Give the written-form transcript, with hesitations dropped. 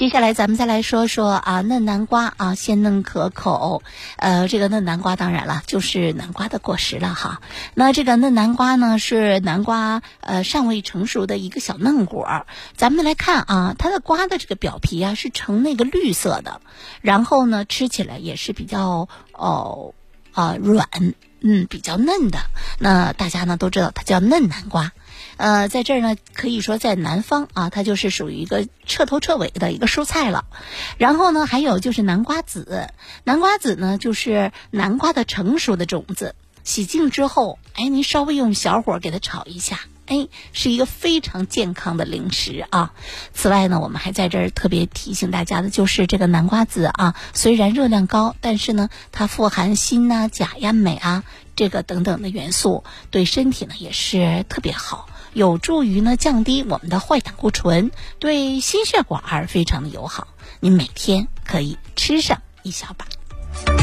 接下来咱们再来说说啊，嫩南瓜啊，鲜嫩可口。这个嫩南瓜当然了，就是南瓜的果实了哈。那这个嫩南瓜呢，是南瓜尚未成熟的一个小嫩果。咱们来看啊，它的瓜的这个表皮啊是呈那个绿色的，然后呢吃起来也是比较软，比较嫩的。那大家呢都知道它叫嫩南瓜。在这儿呢，可以说在南方啊，它就是属于一个彻头彻尾的一个蔬菜了。然后呢，还有就是南瓜子，南瓜子呢就是南瓜的成熟的种子，洗净之后，您稍微用小火给它炒一下，是一个非常健康的零食啊。此外呢，我们还在这儿特别提醒大家的就是这个南瓜子啊，虽然热量高，但是呢，它富含锌啊、钾呀、镁啊这个等等的元素，对身体呢也是特别好。有助于呢降低我们的坏胆固醇，对心血管非常的友好。您每天可以吃上一小把。